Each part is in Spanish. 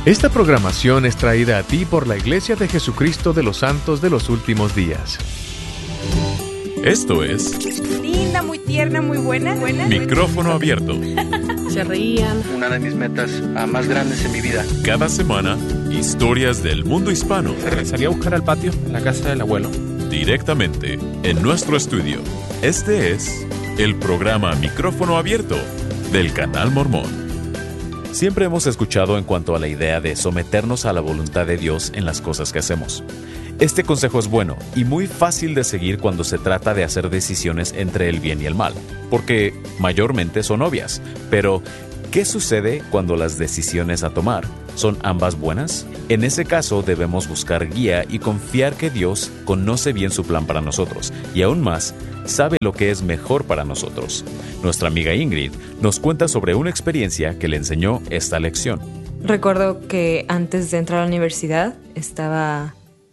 Esta programación es traída a ti por la Iglesia de Jesucristo de los Santos de los Últimos Días. Esto es linda, muy tierna, muy buena. Micrófono Abierto. Se reían. Una de mis metas más grandes en mi vida. Cada semana, historias del mundo hispano. Salí a buscar al patio en la casa del abuelo. Directamente en nuestro estudio. Este es el programa Micrófono Abierto del Canal Mormón. Siempre hemos escuchado en cuanto a la idea de someternos a la voluntad de Dios en las cosas que hacemos. Este consejo es bueno y muy fácil de seguir cuando se trata de hacer decisiones entre el bien y el mal, porque mayormente son obvias. Pero, ¿qué sucede cuando las decisiones a tomar son ambas buenas? En ese caso debemos buscar guía y confiar que Dios conoce bien su plan para nosotros y aún más, sabe lo que es mejor para nosotros. Nuestra amiga Ingrid nos cuenta sobre una experiencia que le enseñó esta lección. Recuerdo que antes de entrar a la universidad estaba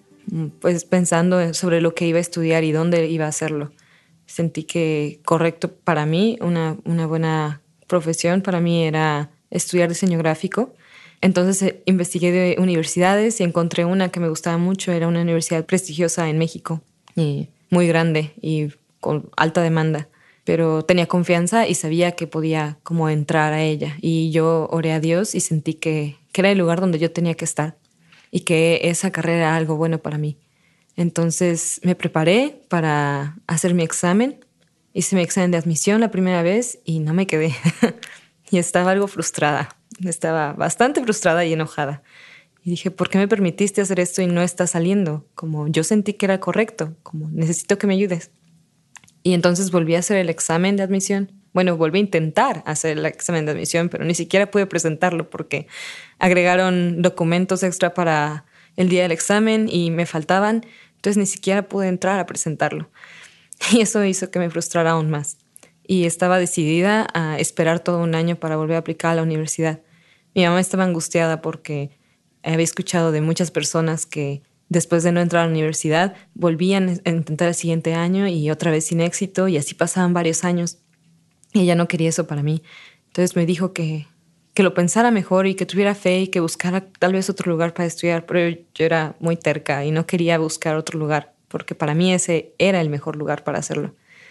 pensando sobre lo que iba a estudiar y dónde iba a hacerlo. Sentí que correcto para mí, una buena profesión para mí era estudiar diseño gráfico. Entonces investigué de universidades y encontré una que me gustaba mucho. Era una universidad prestigiosa en México, y muy grande y con alta demanda. Pero tenía confianza y sabía que podía como entrar a ella. Y yo oré a Dios y sentí que era el lugar donde yo tenía que estar y que esa carrera era algo bueno para mí. Entonces me preparé para hacer mi examen. Hice mi examen de admisión la primera vez y no me quedé. Y estaba algo frustrada. Estaba bastante frustrada y enojada. Y dije, ¿por qué me permitiste hacer esto y no está saliendo? Como yo sentí que era correcto, como necesito que me ayudes. Y entonces volví a hacer el examen de admisión. Bueno, volví a intentar hacer el examen de admisión, pero ni siquiera pude presentarlo porque agregaron documentos extra para el día del examen y me faltaban. Entonces ni siquiera pude entrar a presentarlo. Y eso hizo que me frustrara aún más. Y estaba decidida a esperar todo un año para volver a aplicar a la universidad. Mi mamá estaba angustiada porque había escuchado de muchas personas que después de no entrar a la universidad, volvían a intentar el siguiente año y otra vez sin éxito, y así pasaban varios años. Y ella no quería eso para mí. Entonces me dijo que lo pensara mejor y que tuviera fe y que buscara tal vez otro lugar para estudiar. Pero yo era muy terca y no quería buscar otro lugar, porque para mí ese era el mejor lugar para hacerlo.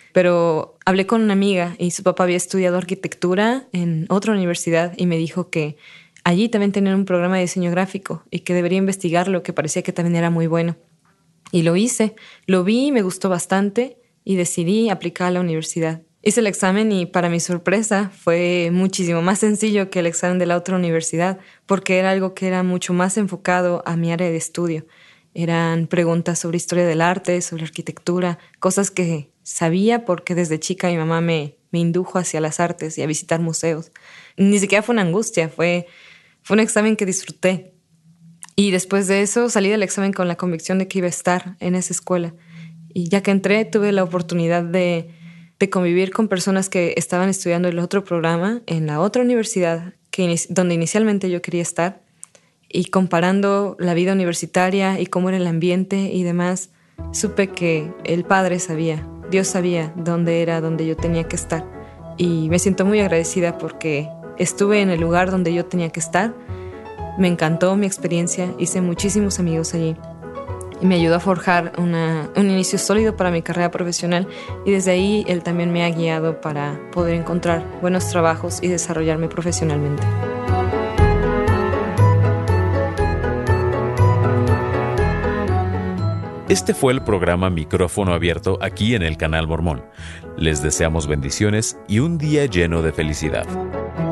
Pero hablé con una amiga y su papá había estudiado arquitectura en otra universidad y me dijo que allí también tenían un programa de diseño gráfico y que debería investigarlo, que parecía que también era muy bueno. Y lo hice, lo vi, me gustó bastante y decidí aplicar a la universidad. Hice el examen y para mi sorpresa fue muchísimo más sencillo que el examen de la otra universidad porque era algo que era mucho más enfocado a mi área de estudio. Eran preguntas sobre historia del arte, sobre arquitectura, cosas que sabía porque desde chica mi mamá me indujo hacia las artes y a visitar museos. Ni siquiera fue una angustia, fue un examen que disfruté. Y después de eso salí del examen con la convicción de que iba a estar en esa escuela. Y ya que entré, tuve la oportunidad de convivir con personas que estaban estudiando el otro programa en la otra universidad donde inicialmente yo quería estar. Y comparando la vida universitaria y cómo era el ambiente y demás, supe que el Padre sabía, Dios sabía dónde era donde yo tenía que estar. Y me siento muy agradecida porque estuve en el lugar donde yo tenía que estar. Me encantó mi experiencia, hice muchísimos amigos allí y me ayudó a forjar un inicio sólido para mi carrera profesional, y desde ahí Él también me ha guiado para poder encontrar buenos trabajos y desarrollarme profesionalmente. Este fue el programa Micrófono Abierto aquí en el Canal Mormón. Les deseamos bendiciones y un día lleno de felicidad.